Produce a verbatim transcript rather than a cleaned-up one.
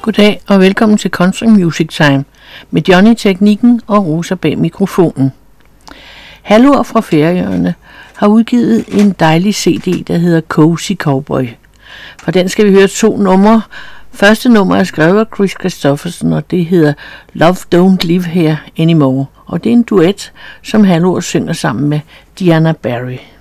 Goddag og velkommen til Country Music Time med Johnny Teknikken og Rosa bag mikrofonen. Hallur fra Færøerne har udgivet en dejlig C D, der hedder Cozy Cowboy. Fra den skal vi høre to numre. Første nummer er skrevet af Kris Kristofferson, og det hedder Love Don't Live Here Anymore. Og det er en duet, som Hallur synger sammen med Diana Barry.